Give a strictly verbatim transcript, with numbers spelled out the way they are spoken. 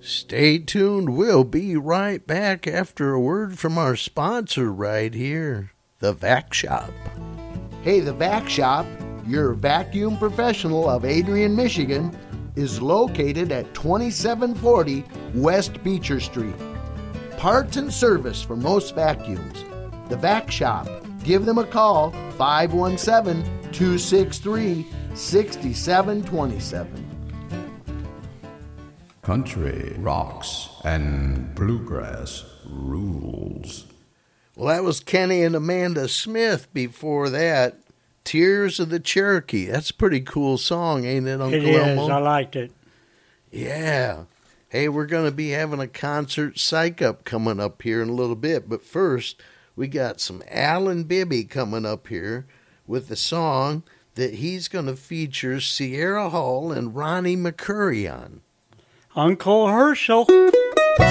Stay tuned. We'll be right back after a word from our sponsor right here, the Vac Shop. Hey, the Vac Shop, your vacuum professional of Adrian, Michigan, is located at twenty-seven forty West Beecher Street. Parts and service for most vacuums. The Vac Shop. Give them a call, five one seven, two six three, six seven two seven. Country rocks and bluegrass rules. Well, that was Kenny and Amanda Smith before that. Tears of the Cherokee. That's a pretty cool song, ain't it, Uncle It is. Elmo? I liked it. Yeah. Hey, we're going to be having a concert psych up coming up here in a little bit. But first, we got some Alan Bibby coming up here with a song that he's going to feature Sierra Hull and Ronnie McCurry on. Uncle Herschel.